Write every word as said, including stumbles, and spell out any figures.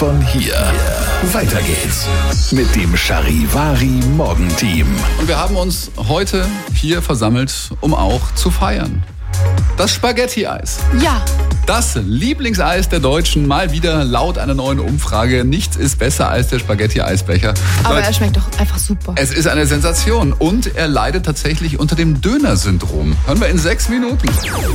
Von hier. Weiter geht's mit dem Charivari Morgenteam. Und wir haben uns heute hier versammelt, um auch zu feiern. Das Spaghetti-Eis. Ja. Das Lieblingseis der Deutschen, mal wieder laut einer neuen Umfrage. Nichts ist besser als der Spaghetti-Eisbecher. Aber Leute, er schmeckt doch einfach super. es ist eine Sensation und er leidet tatsächlich unter dem Döner-Syndrom. Hören wir in sechs Minuten.